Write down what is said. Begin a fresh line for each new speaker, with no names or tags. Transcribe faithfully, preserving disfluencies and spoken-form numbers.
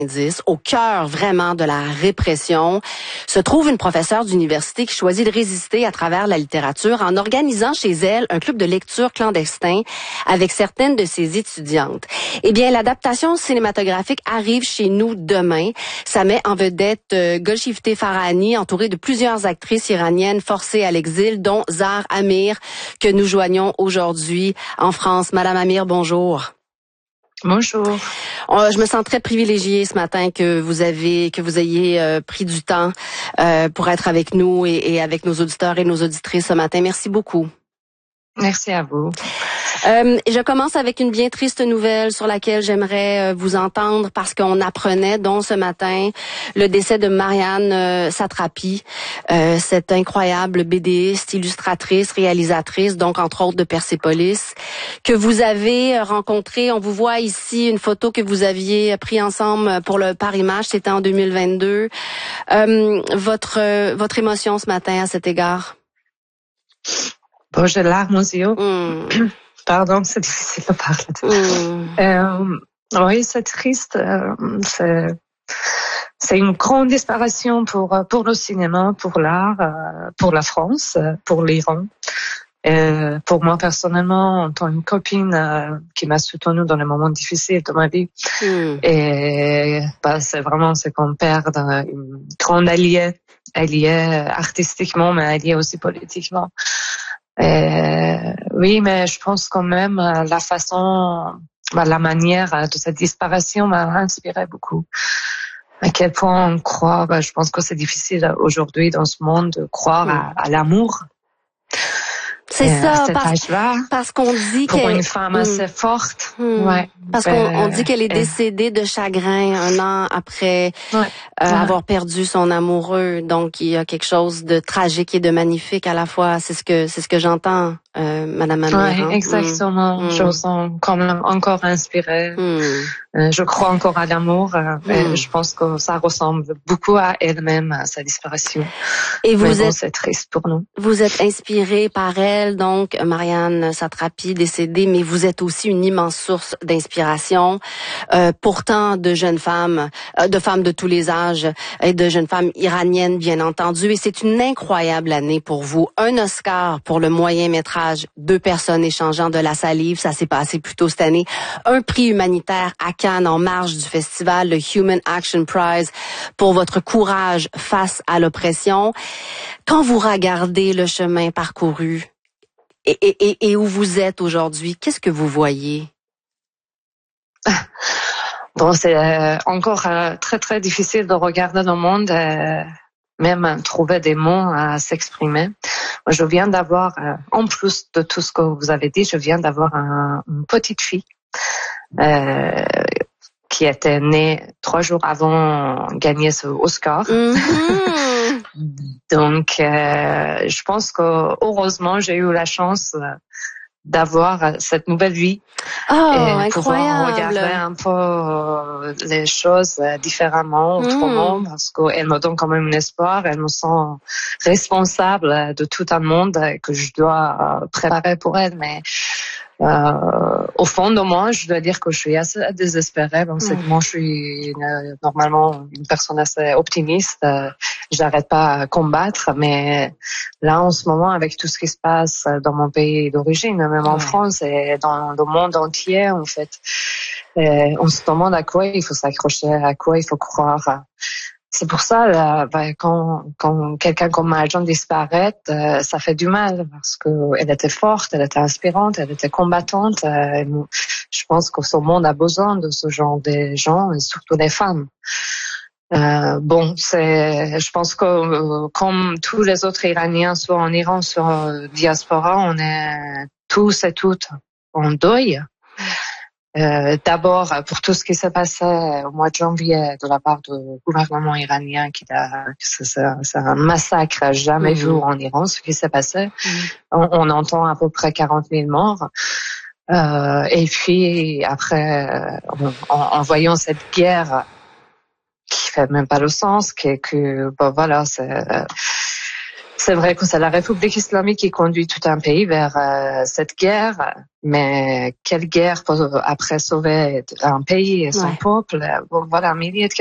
au cœur vraiment de la répression, se trouve une professeure d'université qui choisit de résister à travers la littérature en organisant chez elle un club de lecture clandestin avec certaines de ses étudiantes. Eh bien, l'adaptation cinématographique arrive chez nous demain. Ça met en vedette euh, Golshifteh Farahani, entourée de plusieurs actrices iraniennes forcées à l'exil, dont Zahar Amir, que nous joignons aujourd'hui en France. Madame Amir, bonjour.
Bonjour.
Je me sens très privilégiée ce matin que vous avez, que vous ayez euh, pris du temps euh, pour être avec nous et, et avec nos auditeurs et nos auditrices ce matin. Merci beaucoup.
Merci à vous.
Euh, je commence avec une bien triste nouvelle sur laquelle j'aimerais euh, vous entendre parce qu'on apprenait donc ce matin le décès de Marianne euh, Satrapi, euh, cette incroyable BDiste, illustratrice, réalisatrice, donc entre autres de Persépolis, que vous avez rencontrée. On vous voit ici une photo que vous aviez prise ensemble pour le Paris Match, c'était en deux mille vingt-deux. Euh, votre euh, votre émotion ce matin à cet égard?
Bon, j'ai larmes aux yeux.
Mm.
Pardon, c'est difficile de parler.
Mm.
Euh, oui, c'est triste. Euh, c'est, c'est une grande disparition pour pour le cinéma, pour l'art, euh, pour la France, pour l'Iran. Et pour moi personnellement, en tant que copine euh, qui m'a soutenue dans les moments difficiles de ma vie, mm. et bah, c'est vraiment c'est qu'on perd une grande alliée, alliée artistiquement, mais alliée aussi politiquement. Et, oui, mais je pense quand même la façon, la manière de cette disparition m'a inspiré beaucoup. À quel point on croit, bah, je pense que c'est difficile aujourd'hui dans ce monde de croire mm. à, à l'amour.
C'est et ça, parce, parce qu'on dit
pour
qu'elle...
une femme assez mmh. forte.
Mmh.
Ouais.
Parce ben, qu'on on dit qu'elle est décédée de chagrin un an après ouais. Euh, ouais. avoir perdu son amoureux. Donc, il y a quelque chose de tragique et de magnifique à la fois. C'est ce que c'est ce que j'entends, euh, Madame Amir.
Ouais,
hein?
exactement. Mmh. Je me sens quand même encore inspirée. Mmh. Euh, je crois encore à l'amour. Euh, mmh. Et je pense que ça ressemble beaucoup à elle-même, à sa disparition.
Et vous
Mais
êtes...
bon, c'est triste pour nous.
Vous êtes inspirée par elle, donc Marianne Satrapi décédée, mais vous êtes aussi une immense source d'inspiration euh, pour tant de jeunes femmes, euh, de femmes de tous les âges et de jeunes femmes iraniennes, bien entendu. Et c'est une incroyable année pour vous. Un Oscar pour le moyen métrage, deux personnes échangeant de la salive, ça s'est passé plus tôt cette année. Un prix humanitaire à Cannes en marge du festival, le Human Action Prize, pour votre courage face à l'oppression. Quand vous regardez le chemin parcouru et, et, et où vous êtes aujourd'hui, qu'est-ce que vous voyez?
Bon, c'est euh, encore euh, très très difficile de regarder le monde, euh, même trouver des mots à s'exprimer. Moi, je viens d'avoir, euh, en plus de tout ce que vous avez dit, je viens d'avoir un, une petite fille euh, qui était née trois jours avant gagner ce Oscar. Mm-hmm. Donc, euh, je pense que heureusement, j'ai eu la chance euh, d'avoir cette nouvelle vie
oh,
et
incroyable.
pouvoir regarder un peu euh, les choses euh, différemment, autrement, mm. parce qu'elle me donne quand même un espoir. Elle me sent responsable de tout un monde que je dois euh, préparer pour elle, mais Euh, au fond de moi, je dois dire que je suis assez désespérée. Bon, c'est que moi, je suis une, normalement une personne assez optimiste. Euh, j'arrête pas à combattre, mais là, en ce moment, avec tout ce qui se passe dans mon pays d'origine, même en ouais. France et dans le monde entier, en fait, et on se demande à quoi il faut s'accrocher, à quoi il faut croire. C'est pour ça, là, ben, quand, quand quelqu'un comme Marianne disparaît, euh, ça fait du mal parce que elle était forte, elle était inspirante, elle était combattante. Euh, je pense que ce monde a besoin de ce genre de gens et surtout des femmes. Euh, bon, c'est, je pense que euh, comme tous les autres Iraniens, soit en Iran, soit en diaspora, on est tous et toutes en deuil. Euh, d'abord, pour tout ce qui s'est passé au mois de janvier de la part du gouvernement iranien, qui a, c'est, c'est un massacre jamais mmh. vu en Iran, ce qui s'est passé. Mmh. On, on entend à peu près quarante mille morts. Euh, et puis, après, en, en voyant cette guerre qui fait même pas le sens, que, que bon, voilà, c'est, C'est vrai que c'est la République islamique qui conduit tout un pays vers euh, cette guerre, mais quelle guerre pour après sauver un pays et son
Ouais.
peuple? Voilà, milliers de